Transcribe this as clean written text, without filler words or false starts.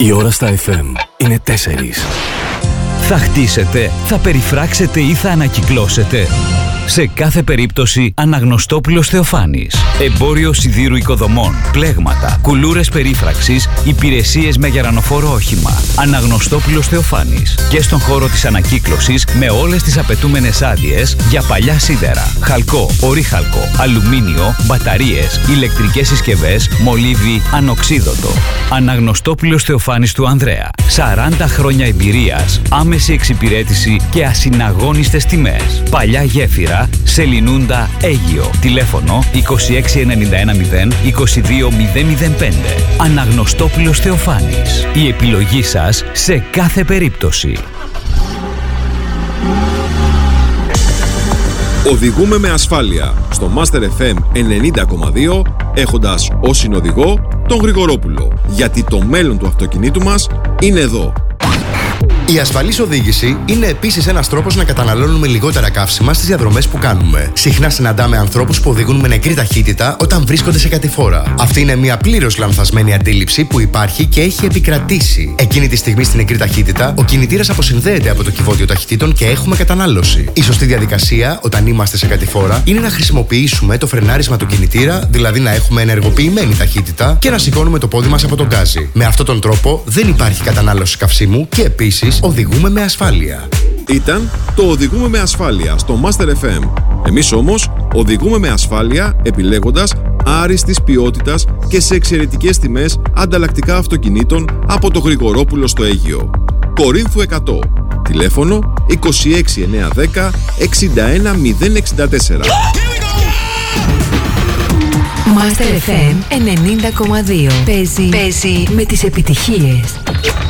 Η ώρα στα FM είναι 4. Θα χτίσετε, θα περιφράξετε ή θα ανακυκλώσετε? Σε κάθε περίπτωση, Αναγνωστόπουλος Θεοφάνης. Εμπόριο σιδήρου οικοδομών, πλέγματα, κουλούρες περίφραξης, υπηρεσίες με γερανοφόρο όχημα. Αναγνωστόπουλος Θεοφάνης. Και στον χώρο της ανακύκλωσης με όλες τις απαιτούμενες άδειες για παλιά σίδερα, χαλκό, ορύχαλκο, αλουμίνιο, μπαταρίες, ηλεκτρικές συσκευές, μολύβι, ανοξίδωτο. Αναγνωστόπουλος Θεοφάνης του Ανδρέα. 40 χρόνια εμπειρίας, άμεση εξυπηρέτηση και ασυναγώνιστες τιμές. Παλιά γέφυρα, Σελινούντα, Αίγυο. Τηλέφωνο 26910 22005. Αναγνωστόπουλος Θεοφάνης. Η επιλογή σας σε κάθε περίπτωση. Οδηγούμε με ασφάλεια στο Master FM 90,2 έχοντας ως συνοδηγό τον Γρηγορόπουλο. Γιατί το μέλλον του αυτοκινήτου μας είναι εδώ. Η ασφαλής οδήγηση είναι επίσης ένας τρόπος να καταναλώνουμε λιγότερα καύσιμα στις διαδρομές που κάνουμε. Συχνά συναντάμε ανθρώπους που οδηγούν με νεκρή ταχύτητα όταν βρίσκονται σε κατηφόρα. Αυτή είναι μια πλήρως λανθασμένη αντίληψη που υπάρχει και έχει επικρατήσει. Εκείνη τη στιγμή στην νεκρή ταχύτητα, ο κινητήρας αποσυνδέεται από το κυβότιο ταχυτήτων και έχουμε κατανάλωση. Η σωστή διαδικασία όταν είμαστε σε κατηφόρα είναι να χρησιμοποιήσουμε το φρενάρισμα του κινητήρα, δηλαδή να έχουμε ενεργοποιημένη ταχύτητα και να σηκώνουμε το πόδι μας από τον γκάζι. Με αυτόν τον τρόπο δεν υπάρχει κατανάλωση καυσίμου και επίσης οδηγούμε με ασφάλεια. Ήταν το Οδηγούμε με ασφάλεια στο Master FM. Εμείς όμως οδηγούμε με ασφάλεια επιλέγοντας άριστης ποιότητας και σε εξαιρετικές τιμές ανταλλακτικά αυτοκινήτων από το Γρηγορόπουλο στο Αίγυο. Κορίνθου 100. Τηλέφωνο 26910 61064. Master FM 90,2. Παίζει με τις επιτυχίες.